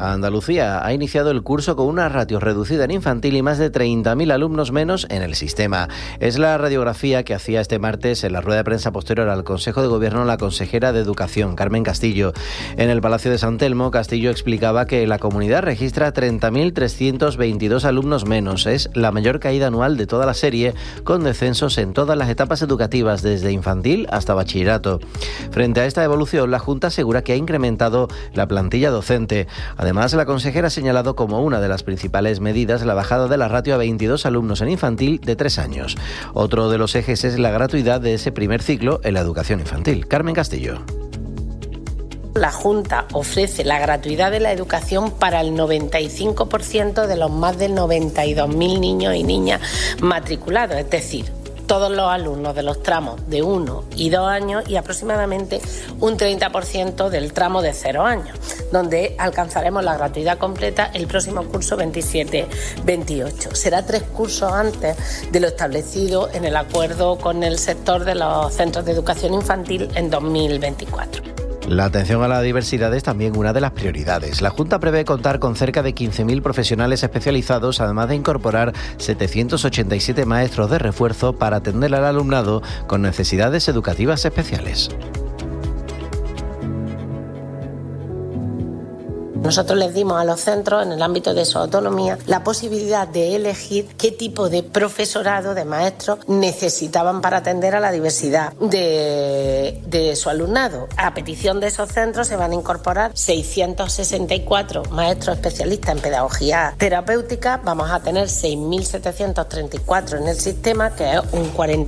Andalucía ha iniciado el curso con una ratio reducida en infantil y más de 30.000 alumnos menos en el sistema. Es la radiografía que hacía este martes en la rueda de prensa posterior al Consejo de Gobierno la consejera de Educación, Carmen Castillo. En el Palacio de San Telmo, Castillo explicaba que la comunidad registra 30.322 alumnos menos. Es la mayor caída anual de toda la serie, con descensos en todas las etapas educativas, desde infantil hasta bachillerato. Frente a esta evolución, la Junta asegura que ha incrementado la plantilla docente. Además, la consejera ha señalado como una de las principales medidas la bajada de la ratio a 22 alumnos en infantil de 3 años. Otro de los ejes es la gratuidad de ese primer ciclo en la educación infantil. Carmen Castillo. La Junta ofrece la gratuidad de la educación para el 95% de los más de 92.000 niños y niñas matriculados, es decir, todos los alumnos de los tramos de 1 y 2 años y aproximadamente un 30% del tramo de 0 años, donde alcanzaremos la gratuidad completa el próximo curso 27-28. Será 3 cursos antes de lo establecido en el acuerdo con el sector de los centros de educación infantil en 2024. La atención a la diversidad es también una de las prioridades. La Junta prevé contar con cerca de 15.000 profesionales especializados, además de incorporar 787 maestros de refuerzo para atender al alumnado con necesidades educativas especiales. Nosotros les dimos a los centros, en el ámbito de su autonomía, la posibilidad de elegir qué tipo de profesorado, de maestros, necesitaban para atender a la diversidad de su alumnado. A petición de esos centros se van a incorporar 664 maestros especialistas en pedagogía terapéutica. Vamos a tener 6.734 en el sistema, que es un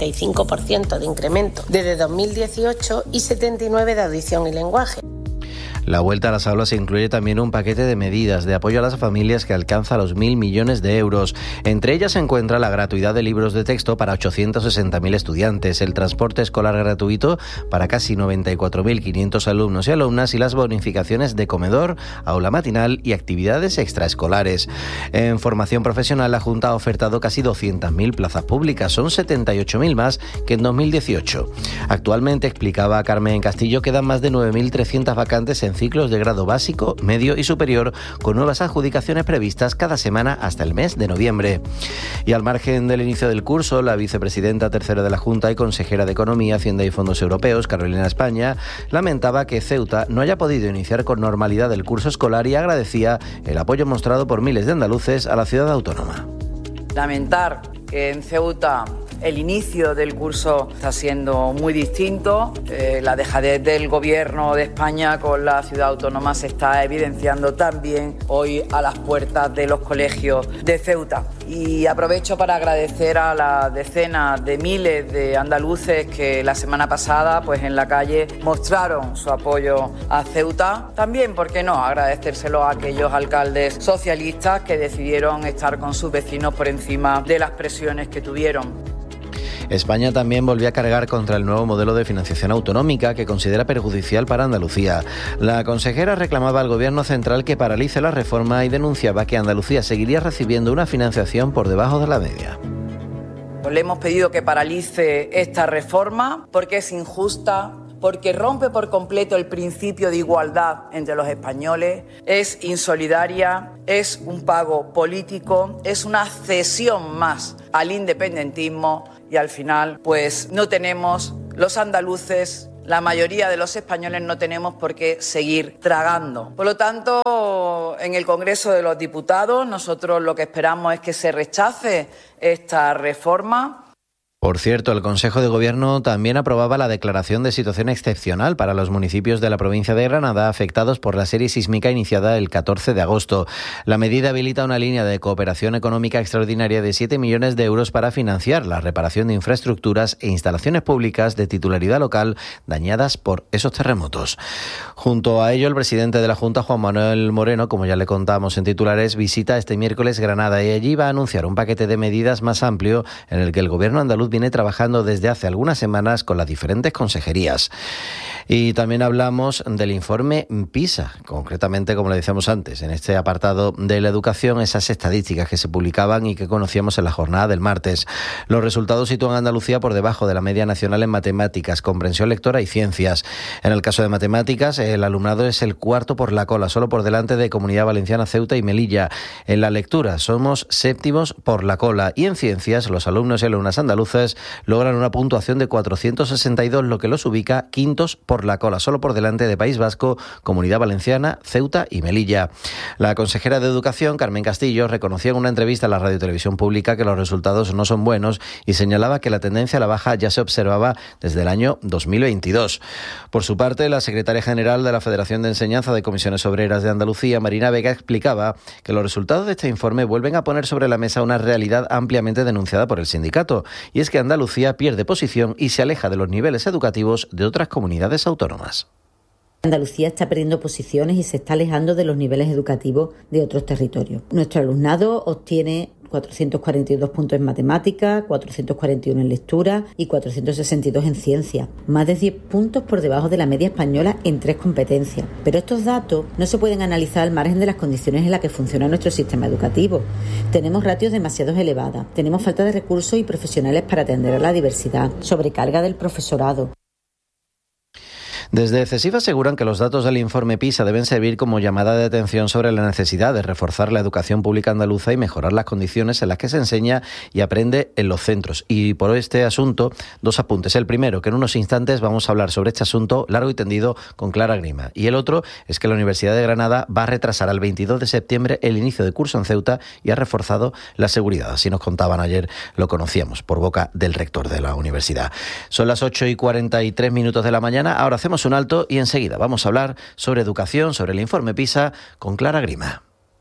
45% de incremento desde 2018, y 79 de audición y lenguaje. La vuelta a las aulas incluye también un paquete de medidas de apoyo a las familias que alcanza los 1.000 millones de euros. Entre ellas se encuentra la gratuidad de libros de texto para 860.000 estudiantes, el transporte escolar gratuito para casi 94.500 alumnos y alumnas y las bonificaciones de comedor, aula matinal y actividades extraescolares. En formación profesional, la Junta ha ofertado casi 200.000 plazas públicas, son 78.000 más que en 2018. Actualmente, explicaba Carmen Castillo, quedan más de 9.300 vacantes en ciclos de grado básico, medio y superior, con nuevas adjudicaciones previstas cada semana hasta el mes de noviembre. Y al margen del inicio del curso, la vicepresidenta tercera de la Junta y consejera de Economía, Hacienda y Fondos Europeos, Carolina España, lamentaba que Ceuta no haya podido iniciar con normalidad el curso escolar y agradecía el apoyo mostrado por miles de andaluces a la ciudad autónoma. Lamentar que en Ceuta el inicio del curso está siendo muy distinto. La dejadez del Gobierno de España con la ciudad autónoma se está evidenciando también hoy a las puertas de los colegios de Ceuta. Y aprovecho para agradecer a las decenas de miles de andaluces que la semana pasada pues en la calle mostraron su apoyo a Ceuta. También, ¿por qué no?, agradecérselo a aquellos alcaldes socialistas que decidieron estar con sus vecinos por encima de las presiones que tuvieron. España también volvió a cargar contra el nuevo modelo de financiación autonómica que considera perjudicial para Andalucía. La consejera reclamaba al Gobierno central que paralice la reforma y denunciaba que Andalucía seguiría recibiendo una financiación por debajo de la media. Le hemos pedido que paralice esta reforma porque es injusta, porque rompe por completo el principio de igualdad entre los españoles, es insolidaria, es un pago político, es una cesión más al independentismo y al final pues no tenemos los andaluces, la mayoría de los españoles no tenemos por qué seguir tragando. Por lo tanto, en el Congreso de los Diputados nosotros lo que esperamos es que se rechace esta reforma. Por cierto, el Consejo de Gobierno también aprobaba la declaración de situación excepcional para los municipios de la provincia de Granada afectados por la serie sísmica iniciada el 14 de agosto. La medida habilita una línea de cooperación económica extraordinaria de 7 millones de euros para financiar la reparación de infraestructuras e instalaciones públicas de titularidad local dañadas por esos terremotos. Junto a ello, el presidente de la Junta, Juan Manuel Moreno, como ya le contamos en titulares, visita este miércoles Granada y allí va a anunciar un paquete de medidas más amplio en el que el Gobierno andaluz viene trabajando desde hace algunas semanas con las diferentes consejerías. Y también hablamos del informe PISA, concretamente, como le decíamos antes, en este apartado de la educación, esas estadísticas que se publicaban y que conocíamos en la jornada del martes. Los resultados sitúan a Andalucía por debajo de la media nacional en matemáticas, comprensión lectora y ciencias. En el caso de matemáticas, el alumnado es el cuarto por la cola, solo por delante de Comunidad Valenciana, Ceuta y Melilla. En la lectura somos séptimos por la cola y en ciencias los alumnos y alumnas andaluces logran una puntuación de 462, lo que los ubica quintos por la cola, solo por delante de País Vasco, Comunidad Valenciana, Ceuta y Melilla. La consejera de Educación, Carmen Castillo, reconoció en una entrevista a la Radio Televisión Pública que los resultados no son buenos y señalaba que la tendencia a la baja ya se observaba desde el año 2022. Por su parte, la secretaria general de la Federación de Enseñanza de Comisiones Obreras de Andalucía, Marina Vega, explicaba que los resultados de este informe vuelven a poner sobre la mesa una realidad ampliamente denunciada por el sindicato, y es que Andalucía pierde posición y se aleja de los niveles educativos de otras comunidades autónomas. Andalucía está perdiendo posiciones y se está alejando de los niveles educativos de otros territorios. Nuestro alumnado obtiene 442 puntos en matemáticas, 441 en lectura y 462 en ciencia, más de 10 puntos por debajo de la media española en 3 competencias. Pero estos datos no se pueden analizar al margen de las condiciones en las que funciona nuestro sistema educativo. Tenemos ratios demasiado elevadas, tenemos falta de recursos y profesionales para atender a la diversidad, sobrecarga del profesorado. Desde CESIF aseguran que los datos del informe PISA deben servir como llamada de atención sobre la necesidad de reforzar la educación pública andaluza y mejorar las condiciones en las que se enseña y aprende en los centros. Y por este asunto, 2 apuntes. El primero, que en unos instantes vamos a hablar sobre este asunto largo y tendido con Clara Grima. Y el otro es que la Universidad de Granada va a retrasar al 22 de septiembre el inicio de curso en Ceuta y ha reforzado la seguridad. Así nos contaban ayer, lo conocíamos por boca del rector de la universidad. Son las 8:43 de la mañana. Ahora hacemos un alto y enseguida vamos a hablar sobre educación, sobre el informe PISA con Clara Grima.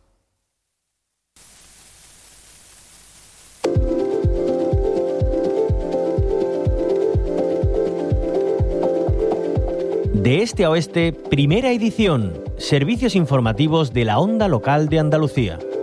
De este a oeste, primera edición. Servicios informativos de la onda local de Andalucía.